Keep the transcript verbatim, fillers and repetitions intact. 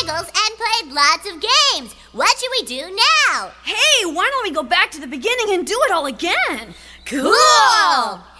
Bagels and played lots of games. What should we do now? Hey, why don't we go back to the beginning and do it all again? Cool!